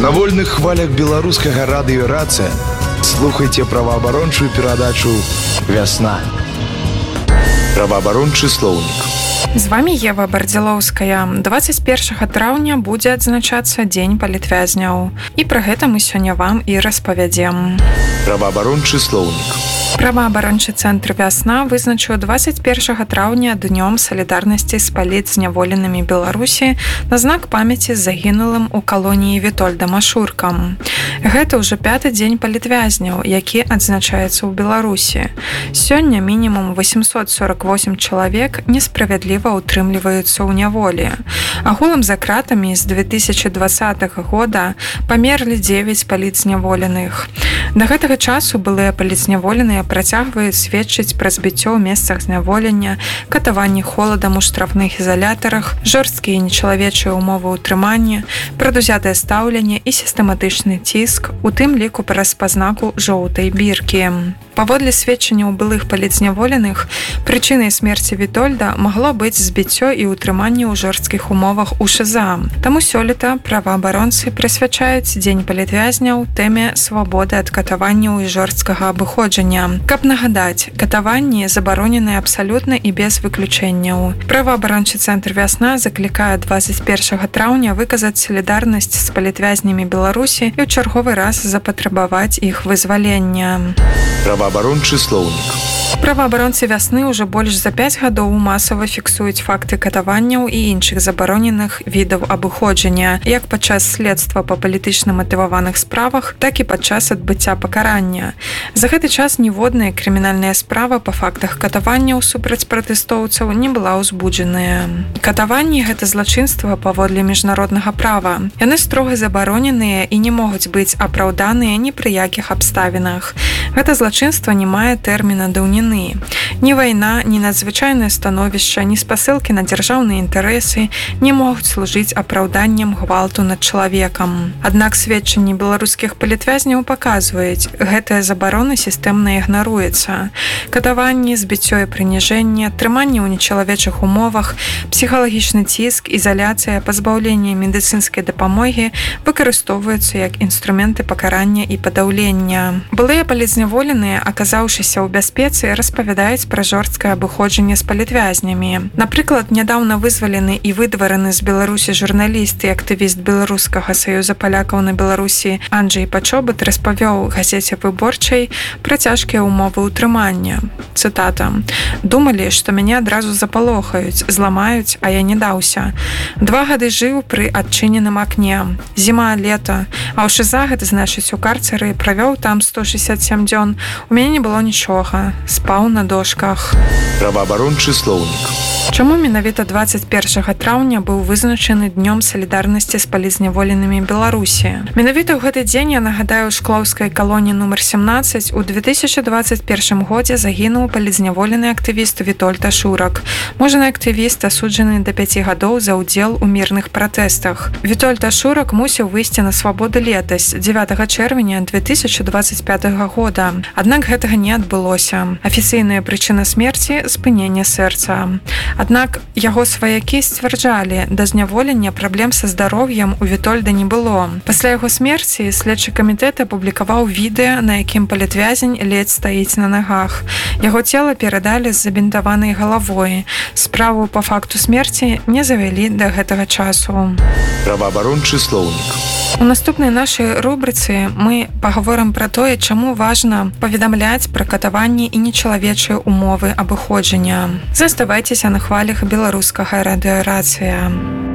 На вольных хвалях беларускага радыё «Рацыя» слухайте праваабарончую перадачу «Вясна». Праваабарончы слоўнік. З вами Ева Бардзялоўская. 21 траўня будзе адзначацца Дзень палітвязняў. І пра гэта мы сёння вам і распавядзем. Праваабарончы слоўнік. Праваабарончы цэнтр «Вясна» вызначыў 21 траўня днём салідарнасці з палітзняволенымі Беларусі на знак памяці загінулым у калоніі Вітольдам Ашуркам. Гэта ўжо 5-ы дзень палітвязняў, які адзначаецца ў Беларусі. Сёння мінімум 848 чалавек несправядліва ўтрымліваюцца ў няволі. Агулам за кратамі з 2020 года памерлі 9 палітзняволеных. Да гэтага часу былыя палітзняволеныя працягваюць сведчыць пра збіццё ў месцах зняволення, катаванні холадам у штрафных изолятарах, жорсткія і нечалавечыя умовы ўтрымання, прадузятае стаўленне і сістэматычны ціск, у тым ліку праз пазнаку жоўтай біркі. Паводле сведчанняў былых палітзняволеных, прычынай смерці Вітольда магло быць збіццё і ўтрыманне ў жорсткіх умовах у ШЗА. Таму сёлета праваабаронцы прысвячаюць Дзень палітвязняў тэме свабоды ад катаванняў і жорсткага абыходжання. Каб нагадаць, катаванні забаронены абсалютна і без выключэнняў. Праваабарончы цэнтр «Вясна» заклікае 21 траўня выказаць салідарнасць з палітвязнямі Беларусі і ў чарговы раз запатрабаваць іх вызвалення. Праваабарончы слоўнік. Праваабаронцы «Вясны» ўжо больш за 5 гадоў масава фіксуюць факты катаванняў і іншых забароненых відаў абыходжання, як падчас следства па палітычна матываваных справах, так і падчас адбыцця пакарання. За гэты час ніводная крымінальная справа па фактах катаванняў супраць пратэстоўцаў не была ўзбуджаная. Катаванні – гэта злачынства паводле міжнароднага права. Яны строга забароненыя і не могуць быць апраўданыя ні пры якіх абставінах. Гэта злачынства не мае тэрміна даўніны. Ні вайна, ні надзвычайнае становішча, ні спасылкі на дзяржаўныя інтарэсы не могуць служыць апраўданнем гвалту над чалавекам. Аднак сведчанні беларускіх палітвязняў паказваюць, гэтая забарона сістэмна ігнаруецца. Катаванні, збіццё і прыніжэнне, трыманне ў нечалавечых умовах, псіхалагічны ціск, ізаляцыя, пазбаўленне медыцынскай дапамогі выкарыстоўваюцца як інструменты пакарання і падаўлення. Былыя палітзняволеныя, аказаўшыся ў бяспецы, распавядаюць пра жорсткае абыходжанне з палітвязнямі. Напрыклад, нядаўна вызвалены і выдвараны з Беларусі журналіст і актывіст Беларускага саюза палякаў на Беларусі Анджэй Пачобат распавёў газеце «Выборчай» пра цяжкія ўмовы ўтрымання. Цытата. «Думалі, што мяне адразу запалохаюць, зламаюць, а я не даўся. 2 гады жыў пры адчыненым акне. Зіма, лета. А ў ШЗА, гэта значыць у карцеры, правёў там 167 дзён. У мяне не было нічога. Спаў на дошках». Праваабарончы слоўнік. Чаму менавіта 21 траўня быў вызначаны днём салідарнасці з палітзняволенымі Беларусі? Менавіта ў гэты дзень, я нагадаю, у шклоўскай калоніі нумар 17 у 2021 годзе загінуў палітзняволены актывіст Вітольд Ашурак. Мужны актывіст асуджаны да 5 гадоў за ўдзел у мірных пратэстах. Вітольд Ашурак мусіў выйсці на свабоду летась, 9 чэрвеня 2025 года. Аднак гэтага не адбылося. Афіцыйная прычына смерці – спыненне сэрца. Аднак яго сваякі сцвярджалі, да зняволення праблем са здароўем у Вітольда не было. Пасля яго смерці следчы камітэт апублікаваў відэа, на якім палітвязень ледзь стаіць на нагах. Яго цела перадалі з забінтаванай галавой. Справу па факту смерці не завялі да гэтага часу. Праваабарончы слоўнік. У наступнай нашай рубрыцы мы пагаворым пра тое, чаму важна паведамляць пра катаванні і нечалавечыя умовы абыходжання. Заставайцеся на хвалях беларускага радыё «Рацыя».